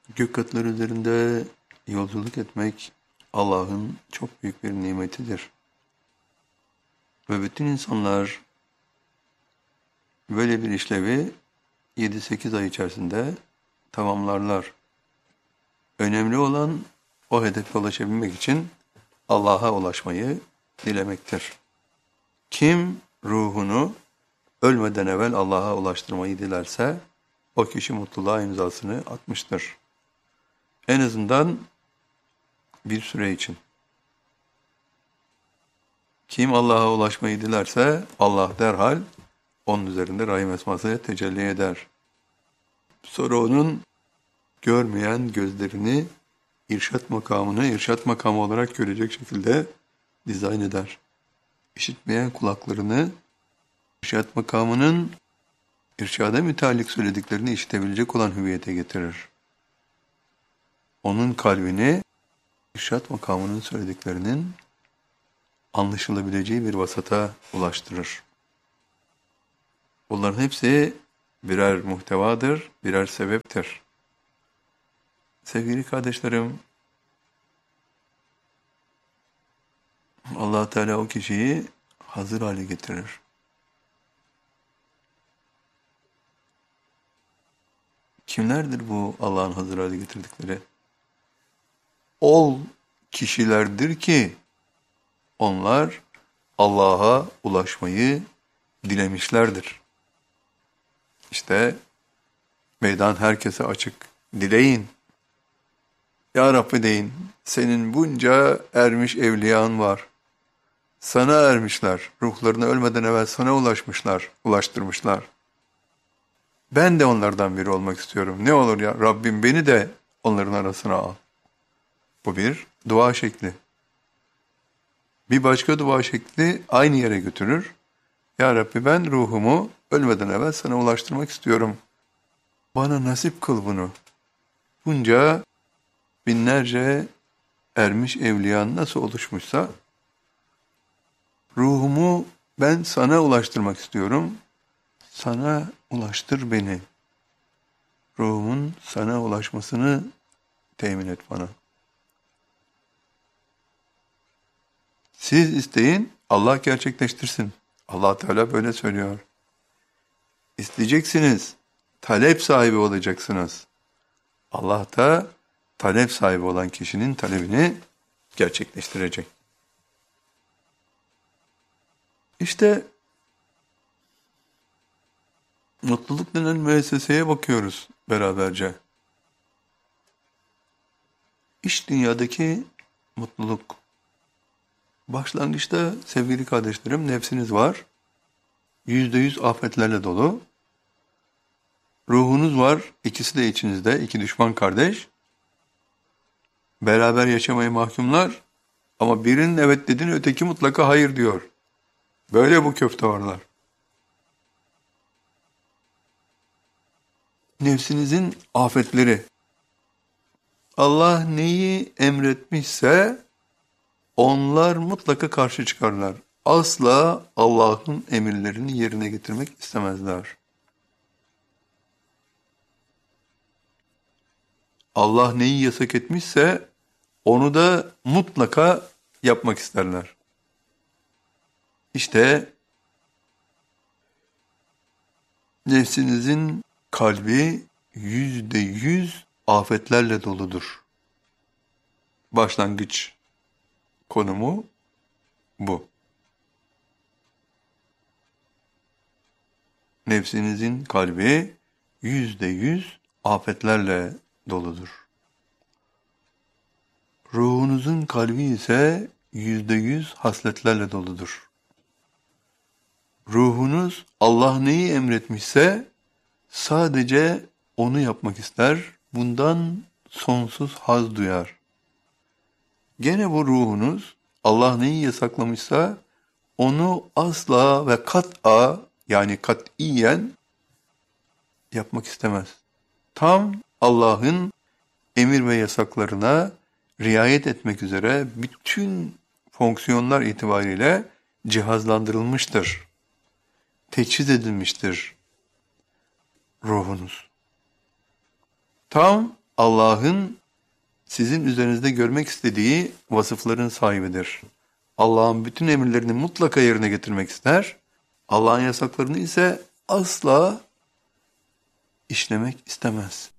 Gök katları üzerinde yolculuk etmek Allah'ın çok büyük bir nimetidir. Ve bütün insanlar böyle bir işlevi 7-8 ay içerisinde tamamlarlar. Önemli olan o hedefe ulaşabilmek için Allah'a ulaşmayı dilemektir. Kim ruhunu ölmeden evvel Allah'a ulaştırmayı dilerse o kişi mutluluğa imzasını atmıştır. En azından bir süre için. Kim Allah'a ulaşmayı dilerse Allah derhal onun üzerinde rahim esması tecelli eder. Sonra onun görmeyen gözlerini irşat makamı olarak görecek şekilde dizayn eder. İşitmeyen kulaklarını irşat makamının irşada müteallik söylediklerini işitebilecek olan hüviyete getirir. Onun kalbini irşat makamının söylediklerinin anlaşılabileceği bir vasata ulaştırır. Bunların hepsi birer muhtevadır, birer sebeptir. Sevgili kardeşlerim, Allah Teala o kişiyi hazır hale getirir. Kimlerdir bu Allah'ın hazır hale getirdikleri? Ol kişilerdir ki onlar Allah'a ulaşmayı dilemişlerdir. İşte meydan herkese açık. Dileyin. Ya Rabbi deyin, senin bunca ermiş evliyan var. Sana ermişler, ruhlarına ölmeden evvel sana ulaştırmışlar. Ben de onlardan biri olmak istiyorum. Ne olur ya Rabbim beni de onların arasına al. Bu bir dua şekli. Bir başka dua şekli aynı yere götürür. Ya Rabbi ben ruhumu ölmeden evvel sana ulaştırmak istiyorum. Bana nasip kıl bunu. Bunca binlerce ermiş evliyan nasıl oluşmuşsa ruhumu ben sana ulaştırmak istiyorum. Sana ulaştır beni. Ruhumun sana ulaşmasını temin et bana. Siz isteyin, Allah gerçekleştirsin. Allah Teala böyle söylüyor. İsteyeceksiniz, talep sahibi olacaksınız. Allah da talep sahibi olan kişinin talebini gerçekleştirecek. İşte mutluluk denen müesseseye bakıyoruz beraberce. İş dünyadaki mutluluk. Başlangıçta sevgili kardeşlerim nefsiniz var. %100 afetlerle dolu. Ruhunuz var. İkisi de içinizde. İki düşman kardeş. Beraber yaşamaya mahkumlar. Ama birinin evet dediğini öteki mutlaka hayır diyor. Böyle bu köfte varlar. Nefsinizin afetleri. Allah neyi emretmişse onlar mutlaka karşı çıkarlar. Asla Allah'ın emirlerini yerine getirmek istemezler. Allah neyi yasak etmişse onu da mutlaka yapmak isterler. İşte nefsinizin kalbi %100 afetlerle doludur. Başlangıç konumu bu. Nefsinizin kalbi %100 afetlerle doludur. Ruhunuzun kalbi ise %100 hasletlerle doludur. Ruhunuz Allah neyi emretmişse sadece onu yapmak ister, bundan sonsuz haz duyar. Gene bu ruhunuz Allah neyi yasaklamışsa onu asla ve kat'a yani katiyen yapmak istemez. Tam Allah'ın emir ve yasaklarına riayet etmek üzere bütün fonksiyonlar itibariyle cihazlandırılmıştır. Teçhiz edilmiştir ruhunuz. Tam Allah'ın sizin üzerinizde görmek istediği vasıfların sahibidir. Allah'ın bütün emirlerini mutlaka yerine getirmek ister. Allah'ın yasaklarını ise asla işlemek istemez.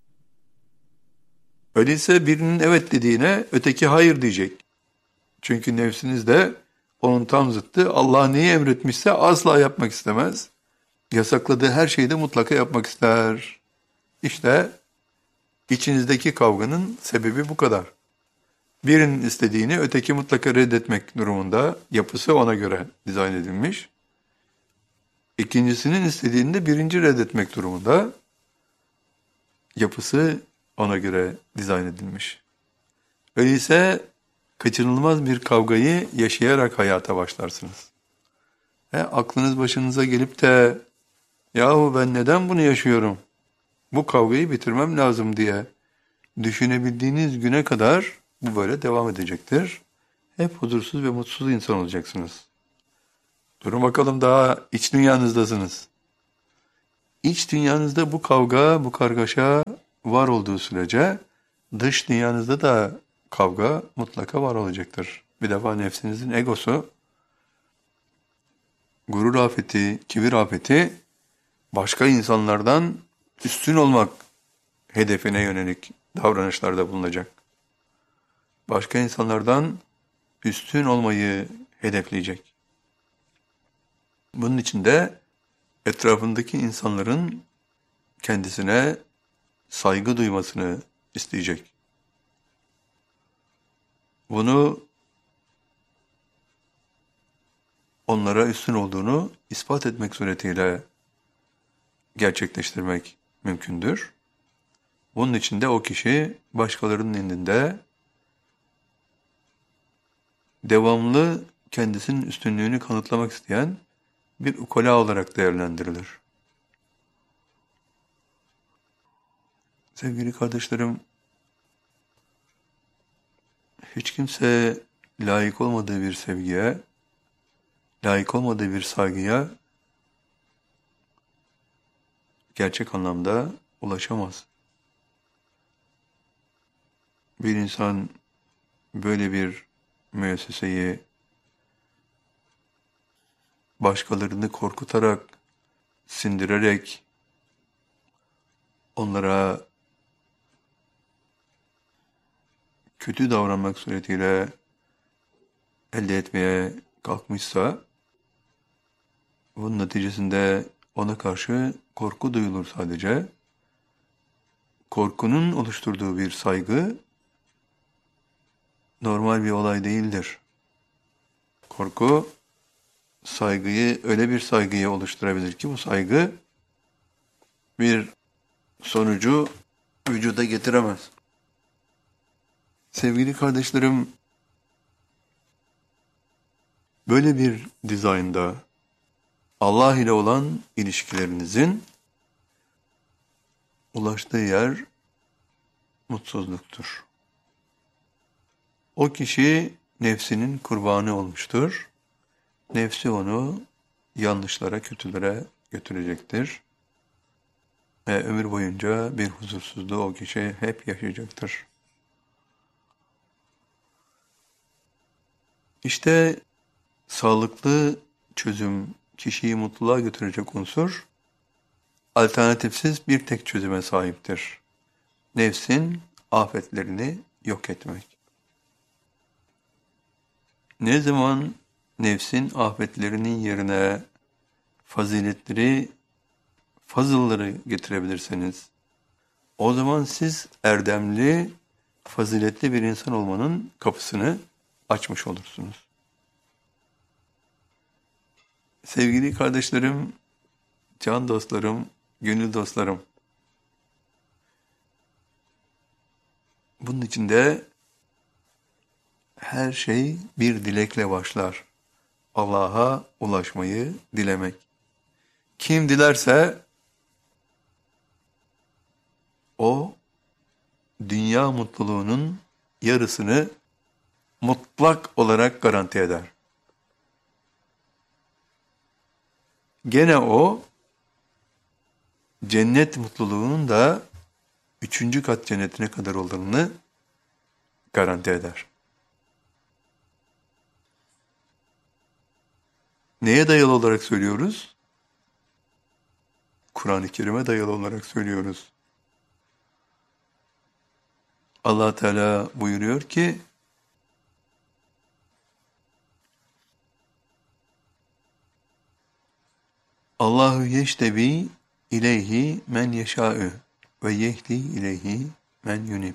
Öyleyse birinin evet dediğine öteki hayır diyecek. Çünkü nefsiniz de onun tam zıttı. Allah neyi emretmişse asla yapmak istemez. Yasakladığı her şeyi de mutlaka yapmak ister. İşte içinizdeki kavganın sebebi bu kadar. Birinin istediğini öteki mutlaka reddetmek durumunda, yapısı ona göre dizayn edilmiş. İkincisinin istediğini de birinci reddetmek durumunda, yapısı ona göre dizayn edilmiş. Öyleyse kaçınılmaz bir kavgayı yaşayarak hayata başlarsınız. Aklınız başınıza gelip de yahu ben neden bunu yaşıyorum? Bu kavgayı bitirmem lazım diye düşünebildiğiniz güne kadar bu böyle devam edecektir. Hep huzursuz ve mutsuz insan olacaksınız. Durun bakalım, daha iç dünyanızdasınız. İç dünyanızda bu kavga, bu kargaşa var olduğu sürece dış dünyanızda da kavga mutlaka var olacaktır. Bir defa nefsinizin egosu, gurur afeti, kibir afeti, başka insanlardan üstün olmak hedefine yönelik davranışlarda bulunacak. Başka insanlardan üstün olmayı hedefleyecek. Bunun için de etrafındaki insanların kendisine saygı duymasını isteyecek. Bunu onlara üstün olduğunu ispat etmek suretiyle gerçekleştirmek mümkündür. Bunun için de o kişi başkalarının indinde devamlı kendisinin üstünlüğünü kanıtlamak isteyen bir ukala olarak değerlendirilir. Sevgili kardeşlerim, hiç kimse layık olmadığı bir sevgiye, layık olmadığı bir saygıya gerçek anlamda ulaşamaz. Bir insan böyle bir müesseseyi başkalarını korkutarak, sindirerek, onlara kötü davranmak suretiyle elde etmeye kalkmışsa, bunun neticesinde ona karşı korku duyulur sadece. Korkunun oluşturduğu bir saygı normal bir olay değildir. Korku, saygıyı öyle bir saygıya oluşturabilir ki bu saygı bir sonucu vücuda getiremez. Sevgili kardeşlerim, böyle bir dizaynda Allah ile olan ilişkilerinizin ulaştığı yer mutsuzluktur. O kişi nefsinin kurbanı olmuştur. Nefsi onu yanlışlara, kötülere götürecektir. Ve ömür boyunca bir huzursuzluğu o kişi hep yaşayacaktır. İşte sağlıklı çözüm, kişiyi mutluluğa götürecek unsur, alternatifsiz bir tek çözüme sahiptir. Nefsin afetlerini yok etmek. Ne zaman nefsin afetlerinin yerine faziletleri, fazılları getirebilirseniz, o zaman siz erdemli, faziletli bir insan olmanın kapısını açmış olursunuz. Sevgili kardeşlerim, can dostlarım, gönül dostlarım, bunun içinde her şey bir dilekle başlar. Allah'a ulaşmayı dilemek. Kim dilerse o dünya mutluluğunun yarısını mutlak olarak garanti eder. Gene o cennet mutluluğunun da üçüncü kat cennetine kadar olduğunu garanti eder. Neye dayalı olarak söylüyoruz? Kur'an-ı Kerim'e dayalı olarak söylüyoruz. Allah Teala buyuruyor ki, Allahu yeştebi ileyhi men yeşâ'ü ve yehdi ileyhi men yunib.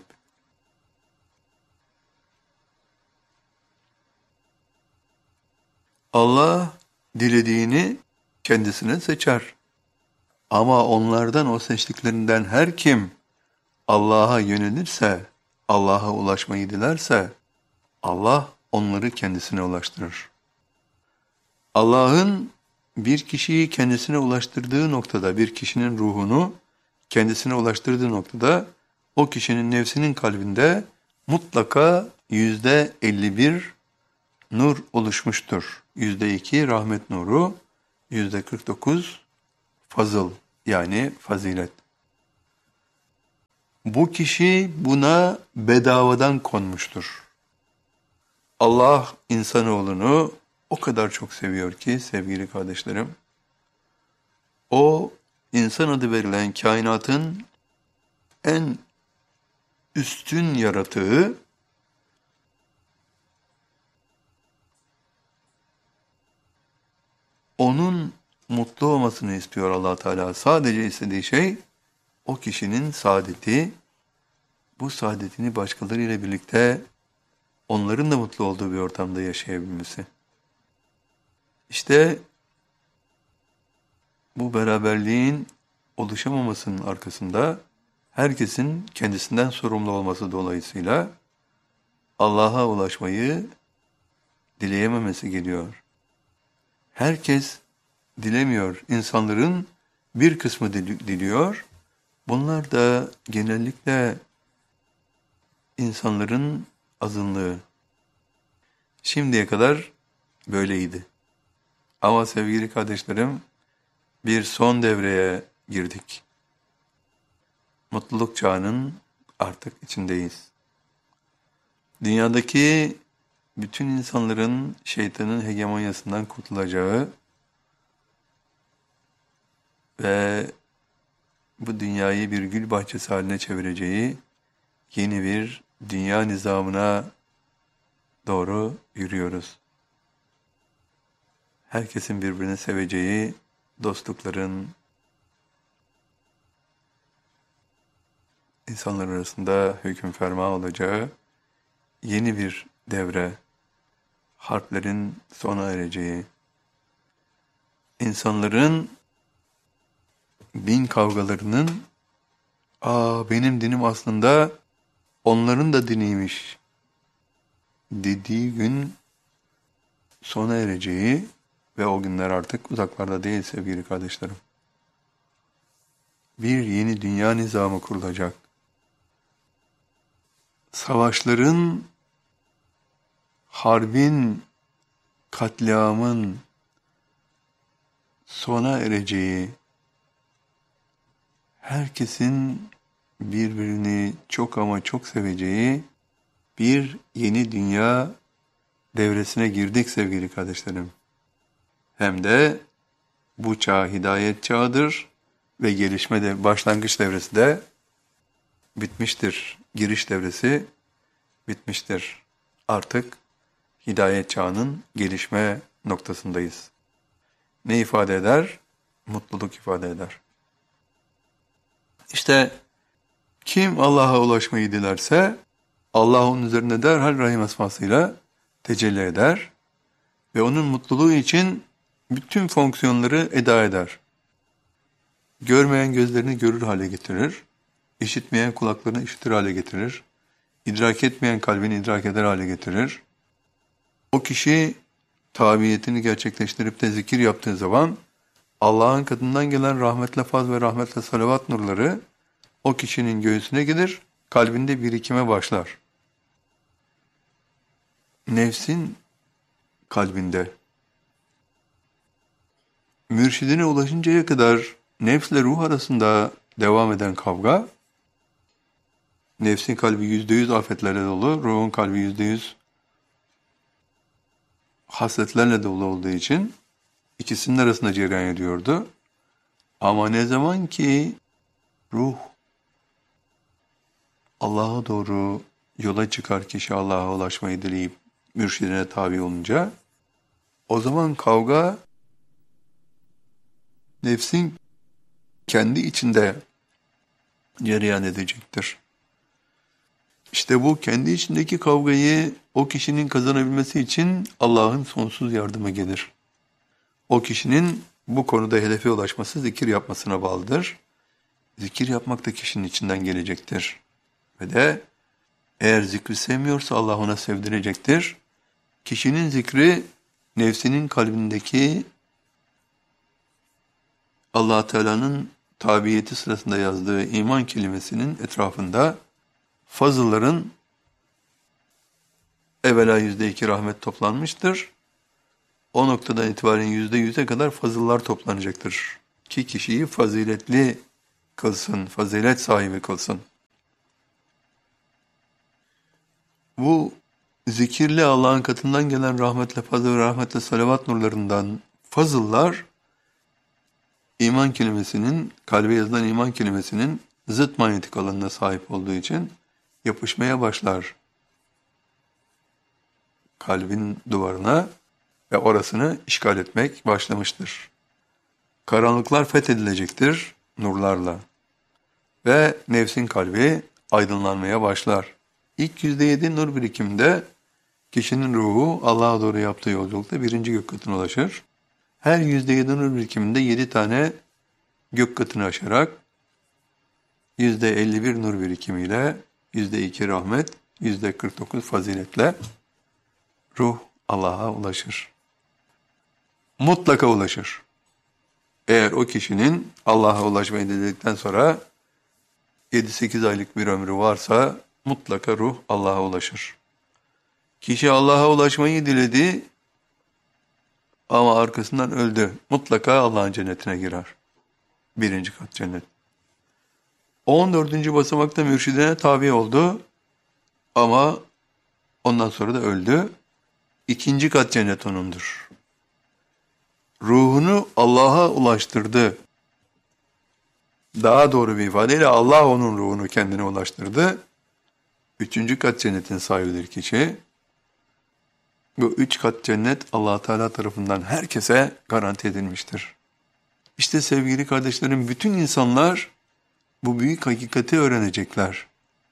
Allah dilediğini kendisine seçer. Ama onlardan, o seçtiklerinden her kim Allah'a yönelirse, Allah'a ulaşmayı dilerse, Allah onları kendisine ulaştırır. Allah'ın bir kişiyi kendisine ulaştırdığı noktada, bir kişinin ruhunu kendisine ulaştırdığı noktada, o kişinin nefsinin kalbinde mutlaka %51 nur oluşmuştur. %2 rahmet nuru, %49 fazıl, yani fazilet. Bu kişi buna bedavadan konmuştur. Allah insanoğlunu o kadar çok seviyor ki sevgili kardeşlerim, o insan adı verilen kainatın en üstün yaratığı, onun mutlu olmasını istiyor Allah Teala. Sadece istediği şey o kişinin saadeti, bu saadetini başkalarıyla birlikte onların da mutlu olduğu bir ortamda yaşayabilmesi. İşte bu beraberliğin oluşamamasının arkasında herkesin kendisinden sorumlu olması dolayısıyla Allah'a ulaşmayı dileyememesi geliyor. Herkes dilemiyor. İnsanların bir kısmı diliyor. Bunlar da genellikle insanların azınlığı. Şimdiye kadar böyleydi. Ama sevgili kardeşlerim, bir son devreye girdik. Mutluluk çağının artık içindeyiz. Dünyadaki bütün insanların şeytanın hegemonyasından kurtulacağı ve bu dünyayı bir gül bahçesi haline çevireceği yeni bir dünya nizamına doğru yürüyoruz. Herkesin birbirini seveceği, dostlukların, insanlar arasında hüküm ferma olacağı yeni bir devre, harplerin sona ereceği, insanların din kavgalarının, benim dinim aslında onların da diniymiş dediği gün sona ereceği ve o günler artık uzaklarda değil sevgili kardeşlerim. Bir yeni dünya nizamı kurulacak. Savaşların, harbin, katliamın sona ereceği, herkesin birbirini çok ama çok seveceği bir yeni dünya devresine girdik sevgili kardeşlerim. Hem de bu çağ hidayet çağıdır ve gelişme de başlangıç devresi de bitmiştir. Giriş devresi bitmiştir. Artık hidayet çağının gelişme noktasındayız. Ne ifade eder? Mutluluk ifade eder. İşte kim Allah'a ulaşmayı dilerse Allah onun üzerine derhal Rahim esmasıyla tecelli eder ve onun mutluluğu için bütün fonksiyonları eda eder. Görmeyen gözlerini görür hale getirir, işitmeyen kulaklarını işitir hale getirir, idrak etmeyen kalbini idrak eder hale getirir. O kişi tabiyetini gerçekleştirip de zikir yaptığı zaman Allah'ın katından gelen rahmetle faz ve rahmetle salavat nurları o kişinin göğsüne gelir, kalbinde birikime başlar. Nefsin kalbinde. Mürşidine ulaşıncaya kadar nefsle ruh arasında devam eden kavga, Nefsin kalbi %100 afetlerle dolu, ruhun kalbi %100 hasletlerle dolu olduğu için ikisinin arasında cereyan ediyordu. Ama ne zaman ki ruh Allah'a doğru yola çıkar, kişi Allah'a ulaşmayı dileyip mürşidine tabi olunca, o zaman kavga nefsin kendi içinde cereyan edecektir. İşte bu kendi içindeki kavgayı o kişinin kazanabilmesi için Allah'ın sonsuz yardımı gelir. O kişinin bu konuda hedefe ulaşması zikir yapmasına bağlıdır. Zikir yapmak da kişinin içinden gelecektir. Ve de eğer zikri sevmiyorsa Allah ona sevdirecektir. Kişinin zikri nefsinin kalbindeki Allah Teala'nın tabiyeti sırasında yazdığı iman kelimesinin etrafında fazılların evvela %2 rahmet toplanmıştır. O noktadan itibaren %100'e kadar fazıllar toplanacaktır. Ki kişiyi faziletli kılsın, fazilet sahibi kılsın. Bu zikirli Allah'ın katından gelen rahmetle, fazıl ve rahmetle salavat nurlarından fazıllar, iman kelimesinin, kalbe yazılan iman kelimesinin zıt manyetik alanına sahip olduğu için yapışmaya başlar kalbin duvarına ve orasını işgal etmek başlamıştır. Karanlıklar fethedilecektir nurlarla ve nefsin kalbi aydınlanmaya başlar. İlk %7 nur birikiminde kişinin ruhu Allah'a doğru yaptığı yolculukta 1. gök katına ulaşır. Her %7 nur birikiminde 7 tane gök katını aşarak %51 nur birikimiyle, %2 rahmet, %49 faziletle ruh Allah'a ulaşır. Mutlaka ulaşır. Eğer o kişinin Allah'a ulaşmayı diledikten sonra 7-8 aylık bir ömrü varsa mutlaka ruh Allah'a ulaşır. Kişi Allah'a ulaşmayı diledi ama arkasından öldü. Mutlaka Allah'ın cennetine girer. 1. kat cennet. 14. basamakta mürşidine tabi oldu ama ondan sonra da öldü. 2. kat cennet onundur. Ruhunu Allah'a ulaştırdı. Daha doğru bir ifadeyle Allah onun ruhunu kendine ulaştırdı. 3. kat cennetin sahibidir kişi. Bu 3 kat cennet Allah Teala tarafından herkese garanti edilmiştir. İşte sevgili kardeşlerim, bütün insanlar bu büyük hakikati öğrenecekler.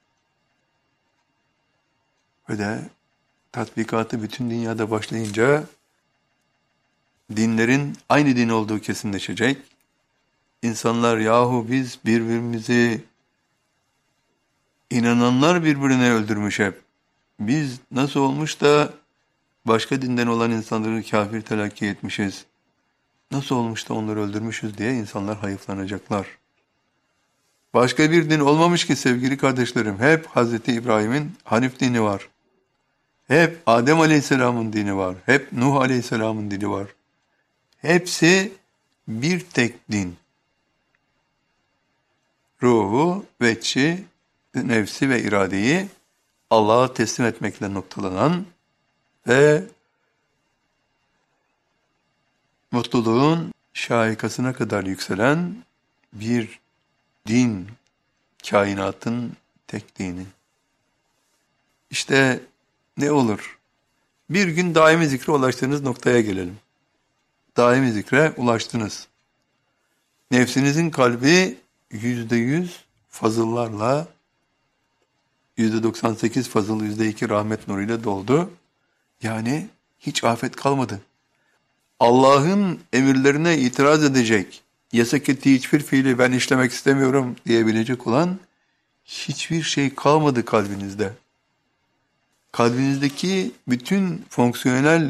Ve de tatbikatı bütün dünyada başlayınca dinlerin aynı din olduğu kesinleşecek. İnsanlar yahu biz birbirimizi, inananlar birbirine öldürmüş hep. Biz nasıl olmuş da başka dinden olan insanları kafir telakki etmişiz. Nasıl olmuş da onları öldürmüşüz diye insanlar hayıflanacaklar. Başka bir din olmamış ki sevgili kardeşlerim. Hep Hazreti İbrahim'in Hanif dini var. Hep Adem Aleyhisselam'ın dini var. Hep Nuh Aleyhisselam'ın dini var. Hepsi bir tek din. Ruhu, veçi, nefsi ve iradeyi Allah'a teslim etmekle noktalanan ve mutluluğun şahikasına kadar yükselen bir din, kainatın tek dini. İşte ne olur? Bir gün daimi zikre ulaştığınız noktaya gelelim. Daimi zikre ulaştınız. Nefsinizin kalbi %100 fazıllarla, %98 fazıl, %2 rahmet nuruyla doldu. Yani hiç afet kalmadı. Allah'ın emirlerine itiraz edecek, yasak ettiği hiçbir fiili ben işlemek istemiyorum diyebilecek olan hiçbir şey kalmadı kalbinizde. Kalbinizdeki bütün fonksiyonel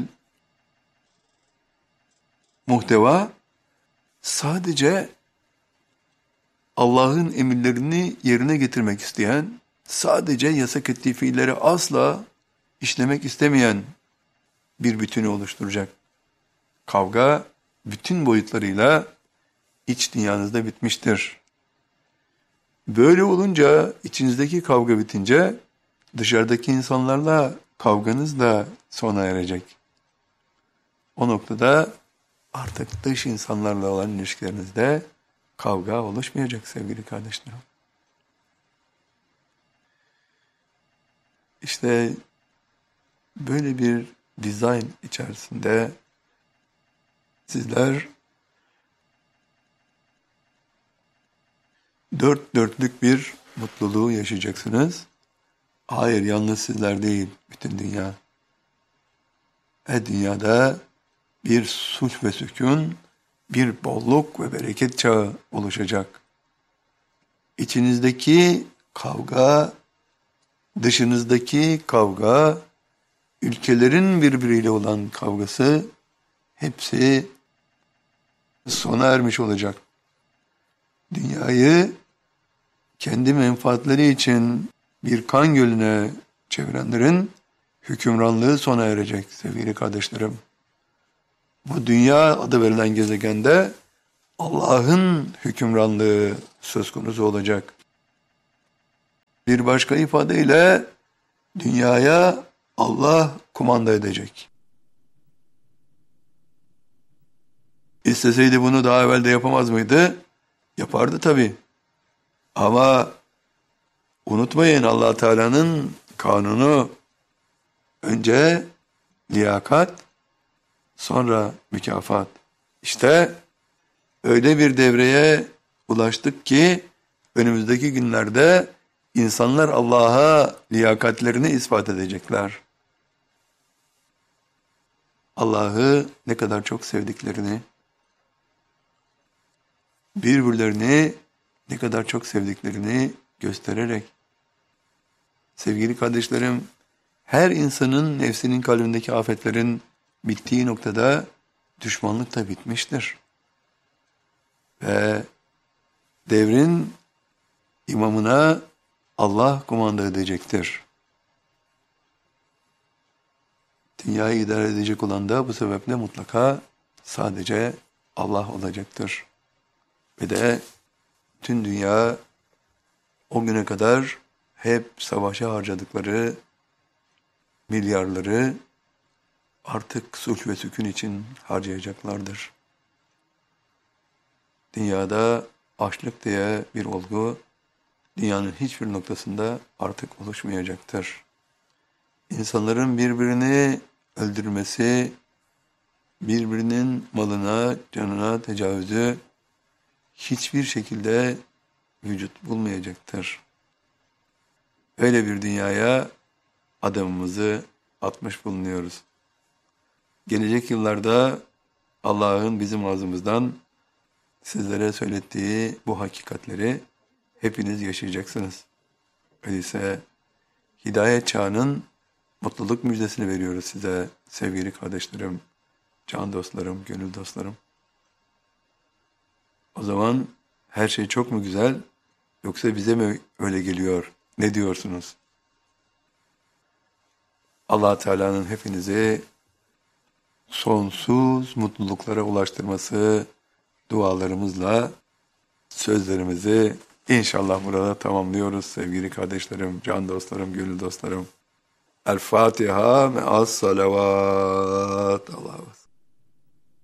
muhteva sadece Allah'ın emirlerini yerine getirmek isteyen, sadece yasak ettiği fiilleri asla işlemek istemeyen bir bütünü oluşturacak. Kavga bütün boyutlarıyla iç dünyanızda bitmiştir. Böyle olunca, içinizdeki kavga bitince dışarıdaki insanlarla kavganız da sona erecek. O noktada artık dış insanlarla olan ilişkilerinizde kavga oluşmayacak sevgili kardeşlerim. İşte böyle bir dizayn içerisinde sizler dört dörtlük bir mutluluğu yaşayacaksınız. Hayır, yalnız sizler değil, bütün dünya. Dünyada bir sulh ve sükun, bir bolluk ve bereket çağı oluşacak. İçinizdeki kavga, dışınızdaki kavga, ülkelerin birbiriyle olan kavgası hepsi sona ermiş olacak. Dünyayı kendi menfaatleri için bir kan gölüne çevirenlerin hükümranlığı sona erecek sevgili kardeşlerim. Bu dünya adı verilen gezegende Allah'ın hükümranlığı söz konusu olacak. Bir başka ifadeyle dünyaya Allah kumanda edecek. İsteseydi bunu daha evvel de yapamaz mıydı? Yapardı tabii. Ama unutmayın, Allah Teala'nın kanunu önce liyakat, sonra mükafat. İşte öyle bir devreye ulaştık ki önümüzdeki günlerde insanlar Allah'a liyakatlerini ispat edecekler. Allah'ı ne kadar çok sevdiklerini, birbirlerini ne kadar çok sevdiklerini göstererek. Sevgili kardeşlerim, her insanın nefsinin kalbindeki afetlerin bittiği noktada düşmanlık da bitmiştir. Ve devrin imamına Allah kumanda edecektir. Dünyayı idare edecek olan da bu sebeple mutlaka sadece Allah olacaktır. Ve de tüm dünya o güne kadar hep savaşa harcadıkları milyarları artık sulh ve sükun için harcayacaklardır. Dünyada açlık diye bir olgu dünyanın hiçbir noktasında artık oluşmayacaktır. İnsanların birbirini öldürmesi, birbirinin malına, canına tecavüzü hiçbir şekilde vücut bulmayacaktır. Öyle bir dünyaya adımımızı atmış bulunuyoruz. Gelecek yıllarda Allah'ın bizim ağzımızdan sizlere söylettiği bu hakikatleri hepiniz yaşayacaksınız. Öyleyse hidayet çağının mutluluk müjdesini veriyoruz size sevgili kardeşlerim, can dostlarım, gönül dostlarım. O zaman her şey çok mu güzel, yoksa bize mi öyle geliyor? Ne diyorsunuz? Allah Teala'nın hepinizi sonsuz mutluluklara ulaştırması dualarımızla sözlerimizi inşallah burada tamamlıyoruz sevgili kardeşlerim, can dostlarım, gönül dostlarım. El Fatiha me'as salavat. Allah'a